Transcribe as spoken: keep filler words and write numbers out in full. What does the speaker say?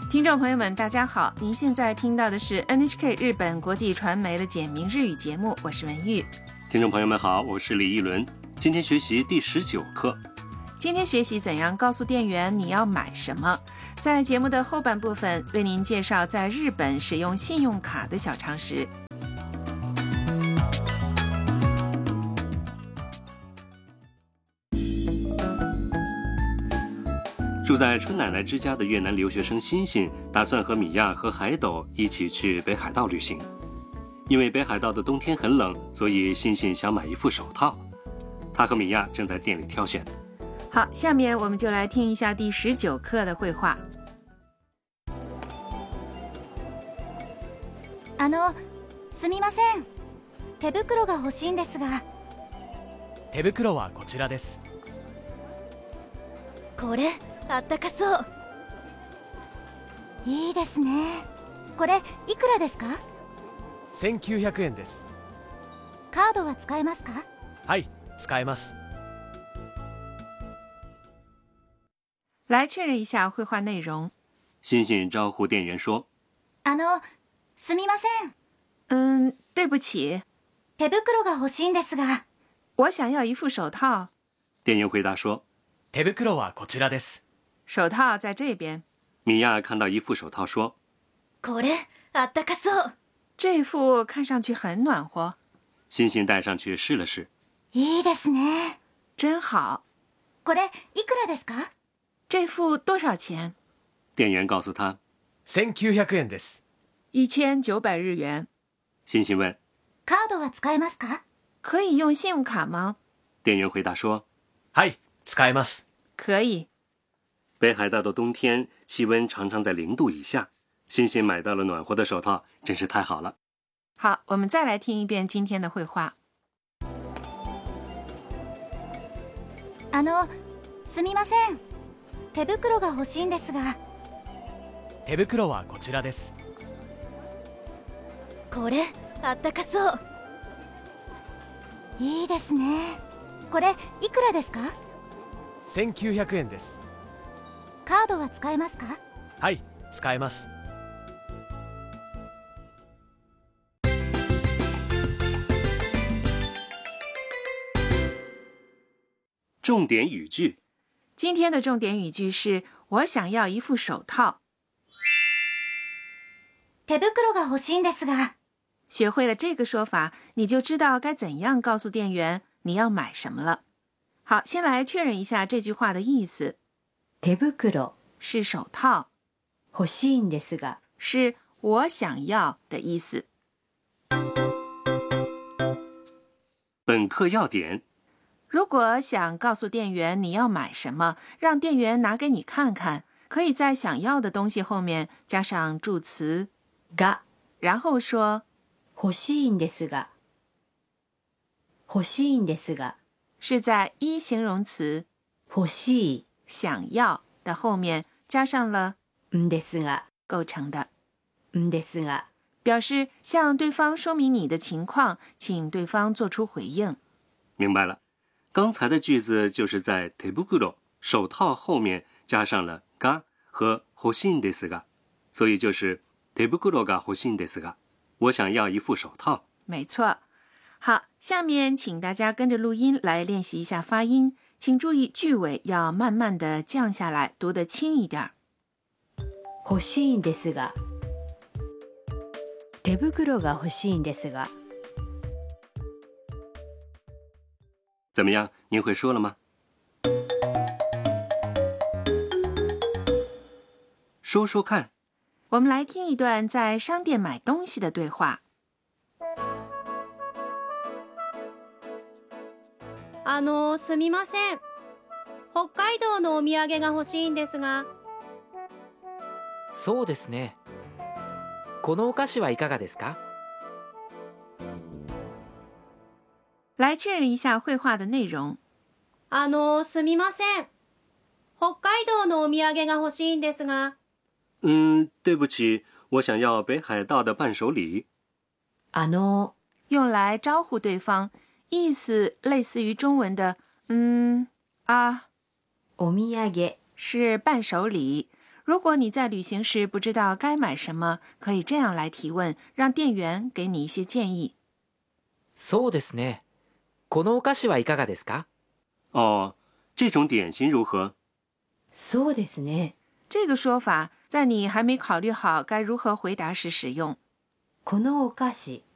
听众朋友们大家好，您现在听到的是 N H K 日本国际传媒的简明日语节目，我是文玉。 听众朋友们好，我是李一伦。今天学习第十九课。 今天学习怎样告诉店员你要买什么。在节目的后半部分为您介绍在日本使用信用卡的小常识。 住在春奶奶之家的越南留学生欣欣打算和米娅和海斗一起去北海道旅行。因为北海道的冬天很冷，所以欣欣想买一副手套。他和米娅正在店里挑选。 好，下面我们就来听一下第十九课的绘画。 あの、すみません。手袋が欲しいんですが。 手袋はこちらです。 これ、あったかそう。いいですね。これ、いくらですか？ せんきゅうひゃくえんです。 カードは使えますか？ はい、使えます。 来确认一下绘画内容。 欣欣招呼店员说：“ あの、すみません。 嗯，对不起， 手袋が欲しいんですが。 我想要一副手套。” 店员回答说：“ 手袋はこちらです。 手套在这边。” 米娅看到一副手套说：“ これ、あったかそう。 这副看上去很暖和。” 欣欣戴上去试了试。 いいですね。 真好。 これ、いくらですか？ 这副多少钱？ 店员告诉他せんきゅうひゃくえんです。 一千九百日元。 欣欣问：“ カードは使えますか？ 可以用信用卡吗？” 店员回答说：“ はい、使えます。” 可以。 北海道的冬天气温常常在零度以下，欣欣买到了暖和的手套，真是太好了。 好，我们再来听一遍今天的绘画。 あの、すみません。手袋が欲しいんですが。 手袋はこちらです。 これ、あったかそう。いいですね。これ、いくらですか？ せんきゅうひゃくえんです。 カードは使えますか？ はい、使えます。 重点语句。 今天的重点语句是我想要一副手套。 手袋が欲しいんですが。 学会了这个说法，你就知道该怎样告诉店员你要买什么了。好，先来确认一下这句话的意思。 手袋是手套， 欲しいんですが是我想要的意思。 本课要点： 如果想告诉店员你要买什么，让店员拿给你看看，可以在想要的东西后面加上助词が， 然后说欲しいんですが欲しいんですが是在一形容词欲しい想要的后面加上了んですが构成的。 んですが表示向对方说明你的情况，请对方做出回应。 明白了，刚才的句子就是在手袋手套后面加上了が和欲しいんですが，所以就是手袋が欲しいんですが，我想要一副手套。 没错。好，下面请大家跟着录音来练习一下发音，请注意句尾要慢慢的降下来，读得轻一点。 欲しいんですが手袋が欲しいんですが。 怎么样，您会说了吗？说说看。 我们来听一段在商店买东西的对话。 あの、すみません。北海道のお土産が欲しいんですが。 そうですね。このお菓子はいかがですか？ 来确认一下绘画的内容。 あの、すみません。北海道のお土産が欲しいんですが。 嗯，对不起，我想要北海道的伴手礼。 あの， 用来招呼对方，意思类似于中文的嗯啊。 お土産是伴手礼， 如果你在旅行时不知道该买什么，可以这样来提问，让店员给你一些建议。 そうですね。このお菓子はいかがですか？ 哦，这种点心如何？ そうですね。 这个说法在你还没考虑好该如何回答时使用。 このお菓子